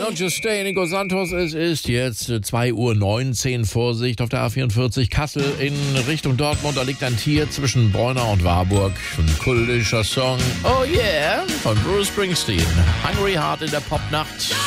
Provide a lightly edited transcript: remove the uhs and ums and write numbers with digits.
Don't you stay, Nico Santos. Es ist jetzt 2:19 Uhr. Vorsicht auf der A44 Kassel in Richtung Dortmund. Da liegt ein Tier zwischen Bräuner und Warburg. Ein kultischer Song. Oh yeah, von Bruce Springsteen. Hungry Heart in der Popnacht.